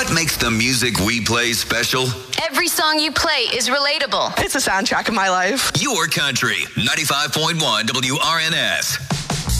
What makes the music we play special? Every song you play is relatable. It's a soundtrack of my life. Your country, 95.1 WRNS.